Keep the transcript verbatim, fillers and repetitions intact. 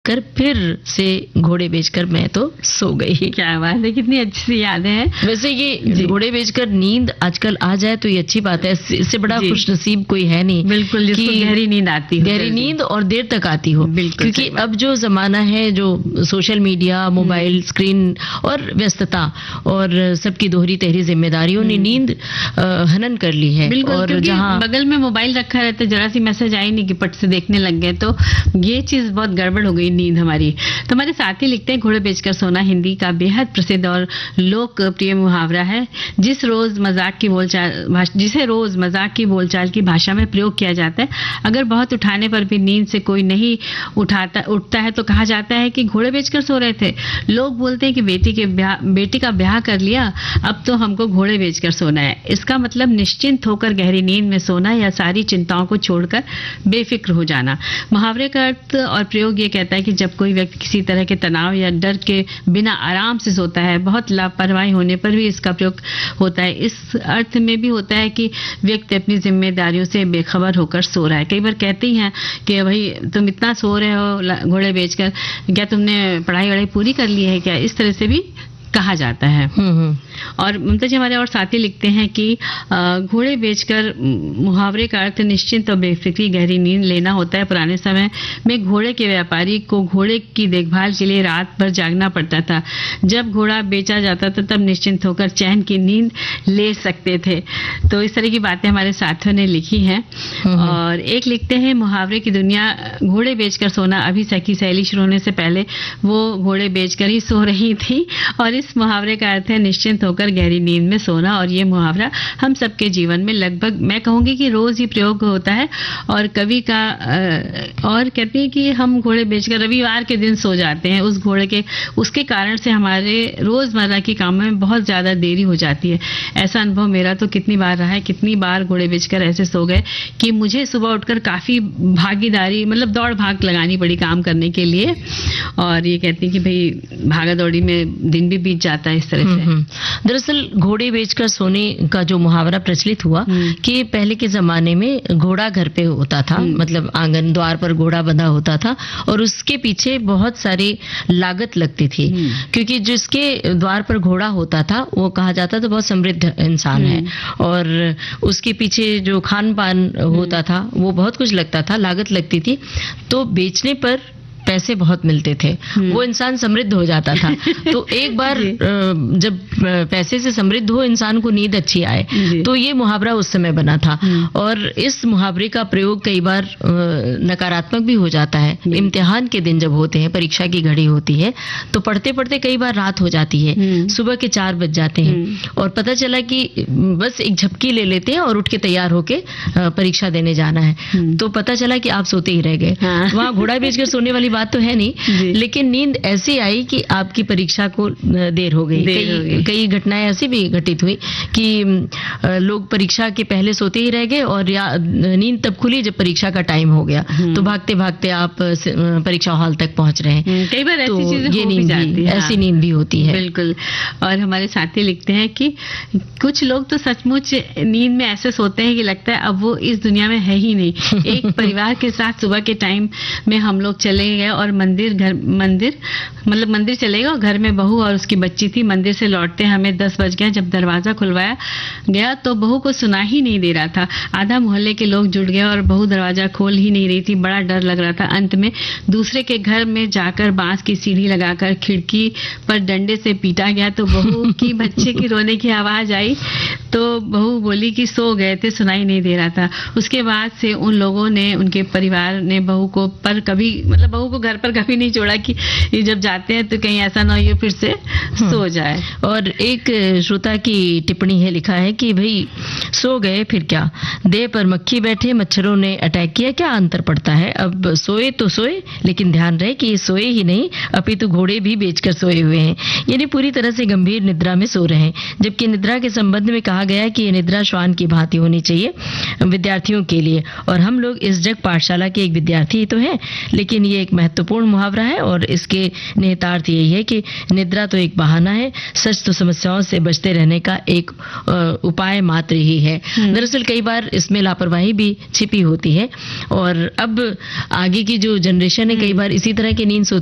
कर फिर से घोड़े बेचकर मैं तो सो गई। क्या बात है, कितनी अच्छी सी यादें हैं। वैसे ये घोड़े बेचकर नींद आजकल आ जाए तो ये अच्छी बात है, इससे बड़ा खुशनसीब कोई है नहीं। बिल्कुल, जिसको गहरी नींद आती हो, गहरी नींद और देर तक आती हो। क्योंकि अब जो जमाना है, जो सोशल मीडिया, मोबाइल स्क्रीन और व्यस्तता और सबकी दोहरी तहरी जिम्मेदारियों ने नींद हनन कर ली है। और जहाँ बगल में मोबाइल रखा रहता है, जरा सी मैसेज आई नहीं कि पट से देखने लग गए, तो ये चीज बहुत गड़बड़ हो गई नींद हमारी। तो हमारे साथी लिखते हैं, घोड़े बेचकर सोना हिंदी का बेहद प्रसिद्ध और लोकप्रिय मुहावरा है, जिस रोज मजाक की बोलचाल जिसे रोज मजाक की बोलचाल की भाषा में प्रयोग किया जाता है। अगर बहुत उठाने पर भी नींद से कोई नहीं उठाता उठता है तो कहा जाता है कि घोड़े बेचकर सो रहे थे। लोग बोलते हैं कि बेटी के ब्याह बेटी का ब्याह कर लिया, अब तो हमको घोड़े बेचकर सोना है। इसका मतलब निश्चिंत होकर गहरी नींद में सोना या सारी चिंताओं को छोड़कर बेफिक्र हो जाना। मुहावरे का अर्थ और प्रयोग ये कहता है कि जब कोई व्यक्ति किसी तरह के तनाव या डर के बिना आराम से सोता है, बहुत लापरवाही होने पर भी इसका प्रयोग होता है। इस अर्थ में भी होता है कि व्यक्ति अपनी जिम्मेदारियों से बेखबर होकर सो रहा है। कई बार कहते ही हैं कि भाई तुम इतना सो रहे हो घोड़े बेचकर, क्या तुमने पढ़ाई वढ़ाई पूरी कर ली है क्या, इस तरह से भी कहा जाता है। और मुमताज हमारे और साथी लिखते हैं कि घोड़े बेचकर मुहावरे का अर्थ निश्चिंत और बेफिक्री गहरी नींद लेना होता है। पुराने समय में घोड़े के व्यापारी को घोड़े की देखभाल के लिए रात भर जागना पड़ता था। जब घोड़ा बेचा जाता था तब निश्चिंत होकर चैन की नींद ले सकते थे। तो इस तरह की बातें हमारे साथियों ने लिखी हैं। और एक लिखते हैं, मुहावरे की दुनिया घोड़े बेचकर सोना। अभी सखी सहेली शुरू होने से पहले वो घोड़े बेचकर ही सो रही थी और इस मुहावरे का अर्थ है निश्चिंत होकर गहरी नींद में सोना। और ये मुहावरा हम सबके जीवन में लगभग मैं कहूंगी कि रोज ही प्रयोग होता है। और कवि का और कहते हैं कि हम घोड़े बेचकर रविवार के दिन सो जाते हैं। उस घोड़े के उसके कारण से हमारे रोजमर्रा की कामों में बहुत ज्यादा देरी हो जाती है। ऐसा अनुभव मेरा तो कितनी बार रहा है, कितनी बार घोड़े बेचकर ऐसे सो गए कि मुझे सुबह उठकर काफी भागीदारी मतलब दौड़ भाग लगानी पड़ी काम करने के लिए। और ये कहती है कि भाई भागा दौड़ी में दिन भी बीत जाता है इस तरह से। दरअसल घोड़े बेचकर सोने का जो मुहावरा प्रचलित हुआ कि पहले के जमाने में घोड़ा घर पे होता था, मतलब आंगन द्वार पर घोड़ा बंधा होता था और उसके पीछे बहुत सारी लागत लगती थी, क्योंकि जिसके द्वार पर घोड़ा होता था वो कहा जाता था बहुत समृद्ध इंसान है। और उसके पीछे जो खान पान होता था वो बहुत कुछ लगता था, लागत लगती थी। तो बेचने पर पैसे बहुत मिलते थे, वो इंसान समृद्ध हो जाता था। तो एक बार जब पैसे से समृद्ध हो इंसान को नींद अच्छी आए, तो ये मुहावरा उस समय बना था। और इस मुहावरे का प्रयोग कई बार नकारात्मक भी हो जाता है। इम्तिहान के दिन जब होते हैं, परीक्षा की घड़ी होती है, तो पढ़ते पढ़ते कई बार रात हो जाती है, सुबह के चार बज जाते हैं और पता चला कि बस एक झपकी ले लेते हैं और उठ के तैयार होके परीक्षा देने जाना है। तो पता चला कि आप सोते ही रह गए। वहां घोड़ा बेचकर सोने वाली बात तो है नहीं, लेकिन नींद ऐसी आई कि आपकी परीक्षा को देर हो गई। कई, कई घटनाएं ऐसी भी घटित हुई कि लोग परीक्षा के पहले सोते ही रह गए और या नींद तब खुली जब परीक्षा का टाइम हो गया, तो भागते भागते आप परीक्षा हॉल तक पहुंच रहे हैं। कई बार ऐसी तो चीजें ये हो भी नींद जाती है, ऐसी नींद भी होती है। बिल्कुल। और हमारे साथी लिखते हैं कि कुछ लोग तो सचमुच नींद में ऐसे सोते हैं कि लगता है अब वो इस दुनिया में है ही नहीं। एक परिवार के साथ सुबह के टाइम में हम लोग चले गए और मंदिर घर मंदिर मतलब मंदिर चले गए और घर में बहू और उसकी बच्ची थी। मंदिर से लौटते हमें दस बज गया। जब दरवाजा खुलवाया गया तो बहू को सुना ही नहीं दे रहा था। आधा मोहल्ले के लोग जुट गए और बहू दरवाजा खोल ही नहीं रही थी। बड़ा डर लग रहा था। अंत में दूसरे के घर में जाकर बांस की सीढ़ी लगाकर खिड़की पर डंडे से पीटा गया। तो बहू की बच्चे की रोने की आवाज आई तो बहू बोली कि सो गए थे, सुनाई नहीं दे रहा था। उसके बाद से उन लोगों ने, उनके परिवार ने बहू को पर कभी मतलब बहू को घर पर कभी नहीं छोड़ा कि ये जब जाते हैं तो कहीं ऐसा ना हो ये फिर से सो जाए। और एक श्रोता की टिप्पणी है, लिखा है कि भाई सो गए फिर क्या, देह पर मक्खी बैठे मच्छरों ने अटैक किया, क्या अंतर पड़ता है। अब सोए तो सोए, लेकिन ध्यान रहे कि ये सोए ही नहीं अपितु घोड़े भी बेचकर सोए हुए हैं, यानी पूरी तरह से गंभीर निद्रा में सो रहे हैं। जबकि निद्रा के संबंध में कहा कहा गया है कि ये निद्रा श्वान की भांति होनी चाहिए विद्यार्थियों के लिए। और हम लोग इस जग पाठशाला के एक विद्यार्थी ही तो हैं, लेकिन ये एक महत्वपूर्ण मुहावरा है और इसके निहितार्थ यही है कि निद्रा तो एक बहाना है, सच तो समस्याओं से बचते रहने का एक उपाय मात्र ही है। दरअसल कई बार इसमें लापरवाही भी छिपी होती है और अब आगे की जो जनरेशन है कई बार इसी तरह की नींद